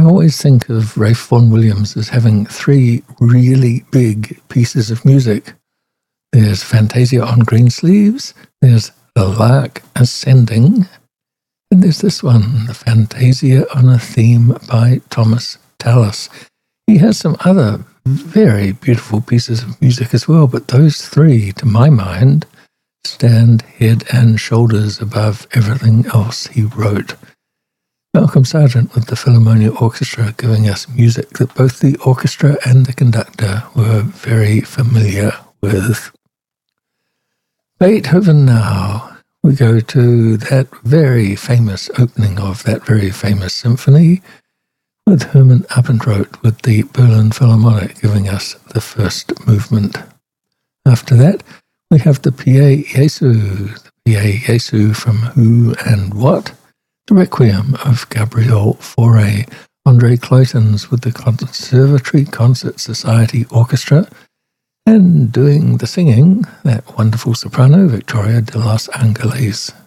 I always think of Ralph Vaughan Williams as having three really big pieces of music. There's Fantasia on Greensleeves, there's The Lark Ascending, and there's this one, the Fantasia on a Theme by Thomas Tallis. He has some other very beautiful pieces of music as well, but those three, to my mind, stand head and shoulders above everything else he wrote. Malcolm Sargent with the Philharmonia Orchestra giving us music that both the orchestra and the conductor were very familiar with. Beethoven now. We go to that very famous opening of that very famous symphony with Hermann Abendroth with the Berlin Philharmonic giving us the first movement. After that, we have the Pie Jesu from Who and What, the Requiem of Gabriel Fauré, Andre Clayton's with the Conservatory Concert Society Orchestra, and doing the singing, that wonderful soprano, Victoria de los Angeles.